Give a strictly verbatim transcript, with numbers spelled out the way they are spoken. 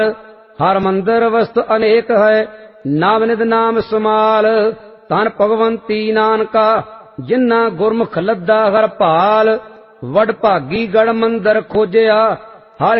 हर मंदिर वस्तु अनेक है, नाम निध नाम समाल। तन भगवंती नानका जिन्ना गुरमुख लद्दा हर भाल। वड भागी गढ़ मंदिर खोजया,